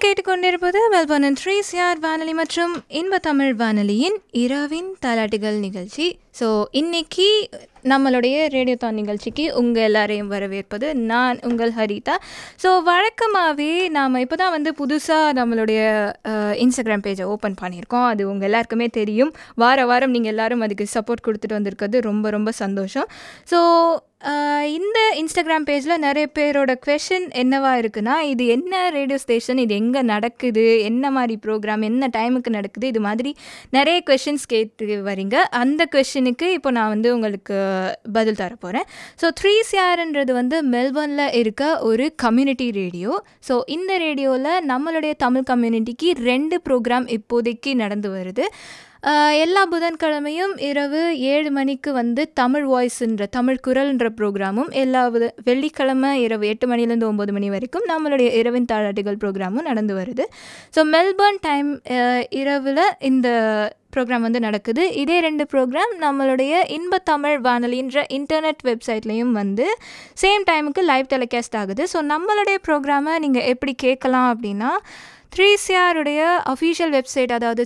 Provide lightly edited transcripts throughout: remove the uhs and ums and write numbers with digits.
கேட்டுக்கொண்டிருப்பது மெல்பர்னின் 3CR வானொலி மற்றும் இன்ப தமிழ் வானொலியின் இரவின் தாலாட்டுகள் நிகழ்ச்சி. ஸோ இன்னைக்கு நம்மளுடைய ரேடியோதான் நிகழ்ச்சிக்கு உங்கள் எல்லாரையும் வரவேற்பது நான் உங்கள் ஹரிதா. ஸோ வழக்கமாகவே நாம் இப்போ தான் வந்து புதுசாக நம்மளுடைய இன்ஸ்டாகிராம் பேஜை ஓப்பன் பண்ணியிருக்கோம். அது உங்கள் எல்லாருக்குமே தெரியும். வாரம் நீங்கள் எல்லோரும் அதுக்கு சப்போர்ட் கொடுத்துட்டு வந்திருக்கிறது ரொம்ப ரொம்ப சந்தோஷம். ஸோ இந்த இன்ஸ்டாகிராம் பேஜில் நிறைய பேரோட கொஷின் என்னவா இருக்குன்னா, இது என்ன ரேடியோ ஸ்டேஷன், இது எங்கே நடக்குது, என்ன மாதிரி ப்ரோக்ராம், என்ன டைமுக்கு நடக்குது, இது மாதிரி நிறைய கொஷின்ஸ் கேட்டு வரீங்க. அந்த கொஷினுக்கு இப்போ நான் வந்து உங்களுக்கு பதில் தர போகிறேன். ஸோ 3CRன்றது வந்து மெல்பர்னில் இருக்க ஒரு கம்யூனிட்டி ரேடியோ. ஸோ இந்த ரேடியோவில் நம்மளுடைய தமிழ் கம்யூனிட்டிக்கு 2 ப்ரோக்ராம் இப்போதைக்கு நடந்து வருது. எல்லா புதன்கிழமையும் இரவு 7 மணிக்கு வந்து தமிழ் வாய்ஸ்ன்ற தமிழ் குரல்ன்ற ப்ரோக்ராமும், எல்லா வெள்ளிக்கிழமை இரவு 8 மணிலேருந்து 9 மணி வரைக்கும் நம்மளுடைய இரவின் தாலாட்டுகள் ப்ரோக்ராமும் நடந்து வருது. ஸோ மெல்பர்ன் டைம் இரவில் இந்த ப்ரோக்ராம் வந்து நடக்குது. இதே 2 ப்ரோக்ராம் நம்மளுடைய இன்ப தமிழ் வானொலின்ற இன்டர்நெட் வெப்சைட்லேயும் வந்து சேம் டைமுக்கு லைவ் டெலிகாஸ்ட் ஆகுது. ஸோ நம்மளுடைய ப்ரோக்ராமை நீங்கள் எப்படி கேட்கலாம் அப்படின்னா, 3CRுடைய அஃபீஷியல் வெப்சைட், அதாவது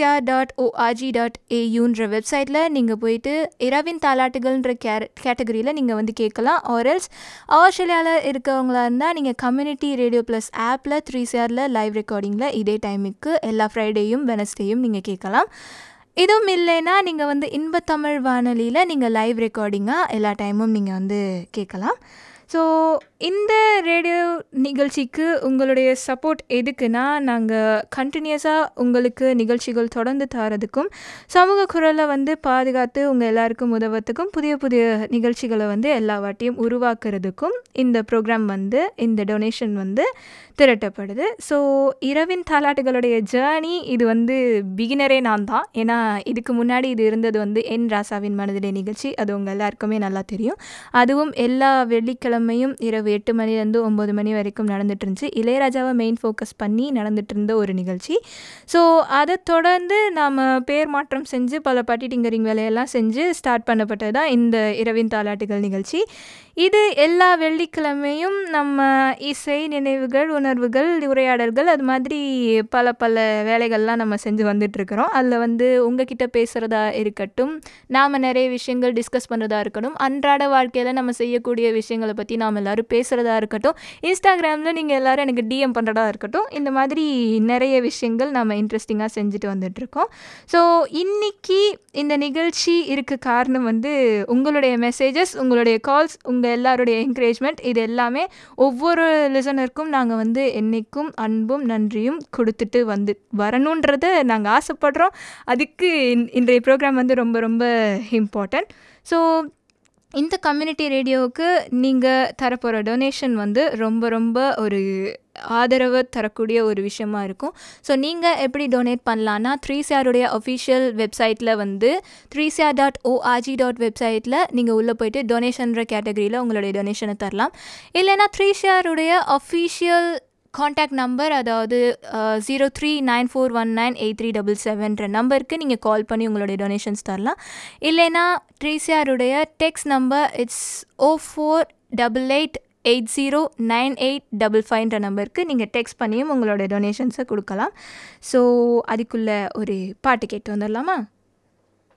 3cr.org.auன்ற வெப்சைட்டில் நீங்கள் போயிட்டு இரவின் தாலாட்டுகள்ன்ற கேட்டகரியில் நீங்கள் வந்து கேட்கலாம். ஆர்எல்ஸ் ஆஸ்திரேலியாவில் இருக்கவங்களா இருந்தால் நீங்கள் கம்யூனிட்டி ரேடியோ ப்ளஸ் ஆப்பில் 3CRல லைவ் ரெக்கார்டிங்கில் இதே டைமுக்கு எல்லா ஃப்ரைடேயும் வெனஸ்டேயும் நீங்கள் கேட்கலாம். இதுவும் இல்லைன்னா நீங்கள் வந்து இன்ப தமிழ் வானொலியில் நீங்கள் லைவ் ரெக்கார்டிங்காக எல்லா டைமும் நீங்கள் வந்து கேட்கலாம். ஸோ இந்த ரேடியோ நிகழ்ச்சிக்கு உங்களுடைய சப்போர்ட் எதுக்குன்னா, நாங்கள் கண்டினியூஸாக உங்களுக்கு நிகழ்ச்சிகள் தொடர்ந்து தரதுக்கும், சமூக குரலை வந்து பாதுகாத்து உங்கள் எல்லாருக்கும் உதவத்துக்கும், புதிய புதிய நிகழ்ச்சிகளை வந்து எல்லா வாட்டியும் உருவாக்குறதுக்கும் இந்த ப்ரோக்ராம் வந்து, இந்த டொனேஷன் வந்து திரட்டப்படுது. ஸோ இரவின் தாலாட்டுகளுடைய ஜேர்னி இது வந்து பிகினரே நான் தான். ஏன்னா இதுக்கு முன்னாடி இது இருந்தது வந்து என் ராசாவின் மனதிலே நிகழ்ச்சி. அது உங்கள் எல்லாருக்குமே நல்லா தெரியும். அதுவும் எல்லா வெள்ளிக்கிழமையும் இரவு 8 மணிலேருந்து 9 மணி வரைக்கும் நடந்துட்டு இருந்துச்சு. இளையராஜாவை மெயின் ஃபோக்கஸ் பண்ணி நடந்துட்டு இருந்த ஒரு நிகழ்ச்சி. ஸோ அதை தொடர்ந்து நாம் பேர் மாற்றம் செஞ்சு பல பட்டி டிங்கரிங் வேலையெல்லாம் செஞ்சு ஸ்டார்ட் பண்ணப்பட்டது தான் இந்த இரவின் தாலாட்டுகள் நிகழ்ச்சி. இது எல்லா வெள்ளிக்கிழமையும் நம்ம இசை, நினைவுகள், உணர்வுகள், உரையாடல்கள், அது மாதிரி பல பல வேலைகள்லாம் நம்ம செஞ்சு வந்துட்டுருக்குறோம். அதில் வந்து உங்ககிட்ட பேசுகிறதா இருக்கட்டும், நாம் நிறைய விஷயங்கள் டிஸ்கஸ் பண்ணுறதா இருக்கட்டும், அன்றாட வாழ்க்கையில் நம்ம செய்யக்கூடிய விஷயங்களை பற்றி நாம் எல்லோரும் பேசுகிறதா இருக்கட்டும், இன்ஸ்டாகிராமில் நீங்கள் எல்லோரும் எனக்கு டிஎம் பண்ணுறதா இருக்கட்டும், இந்த மாதிரி நிறைய விஷயங்கள் நம்ம இன்ட்ரெஸ்டிங்காக செஞ்சுட்டு வந்துட்டுருக்கோம். ஸோ இன்றைக்கி இந்த நிகழ்ச்சி இருக்க காரணம் வந்து உங்களுடைய மெசேஜஸ், உங்களுடைய கால்ஸ், உங்கள் எல்லாருடைய என்கரேஜ்மெண்ட், இது எல்லாமே ஒவ்வொரு லிசனருக்கும் நாங்கள் வந்து என்றைக்கும் அன்பும் நன்றியும் கொடுத்துட்டு வந்து வரணுன்றதை நாங்கள் ஆசைப்படுறோம். அதுக்கு இன்றைய ப்ரோக்ராம் வந்து ரொம்ப ரொம்ப இம்பார்ட்டன்ட். ஸோ இந்த கம்யூனிட்டி ரேடியோவுக்கு நீங்கள் தரப்போகிற டொனேஷன் வந்து ரொம்ப ரொம்ப ஒரு ஆதரவு தரக்கூடிய ஒரு விஷயமா இருக்கும். ஸோ நீங்கள் எப்படி டொனேட் பண்ணலான்னா, 3CRுடைய அஃபீஷியல் வெப்சைட்டில் வந்து 3cr.org. வெப்சைட்டில் நீங்கள் உள்ளே போய்ட்டு டொனேஷன்ற கேட்டகரியில் உங்களுடைய டொனேஷனை தரலாம். இல்லைனா 3CRுடைய அஃபீஷியல் காண்டாக்ட் நம்பர், அதாவது 0394198377 நம்பருக்கு நீங்கள் கால் பண்ணி உங்களுடைய டொனேஷன்ஸ் தரலாம். இல்லைனா 3CRுடைய டெக்ஸ்ட் நம்பர், இட்ஸ் 0488809855 நம்பருக்கு நீங்கள் டெக்ஸ்ட் பண்ணியும் உங்களோட டொனேஷன்ஸை கொடுக்கலாம். ஸோ அதுக்குள்ளே ஒரு பாட்டு கேட்டு வந்துடலாமா?